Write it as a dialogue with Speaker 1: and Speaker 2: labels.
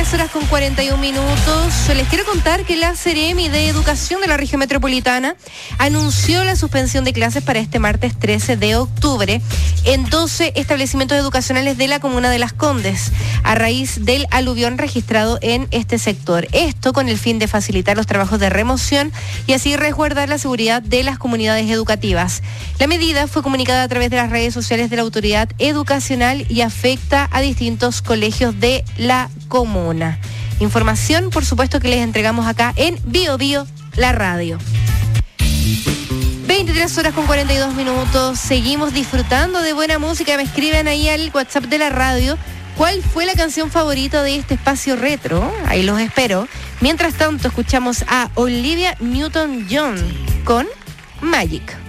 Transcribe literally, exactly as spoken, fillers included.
Speaker 1: veintitrés horas con cuarenta y un minutos. Les quiero contar que la Seremi de Educación de la Región Metropolitana anunció la suspensión de clases para este martes trece de octubre en doce establecimientos educacionales de la comuna de Las Condes, a raíz del aluvión registrado en este sector. Esto con el fin de facilitar los trabajos de remoción y así resguardar la seguridad de las comunidades educativas. La medida fue comunicada a través de las redes sociales de la autoridad educacional y afecta a distintos colegios de la comuna. Información, por supuesto, que les entregamos acá en Bio Bio, la radio. veintitrés horas con cuarenta y dos minutos. Seguimos disfrutando de buena música. Me escriben ahí al WhatsApp de la radio cuál fue la canción favorita de este espacio retro. Ahí los espero. Mientras tanto, escuchamos a Olivia Newton-John con Magic.